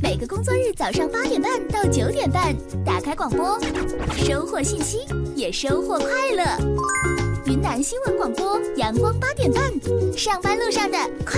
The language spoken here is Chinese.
每个工作日早上8点半到9点半，打开广播，收获信息，也收获快乐。云南新闻广播，阳光8点半，上班路上的快。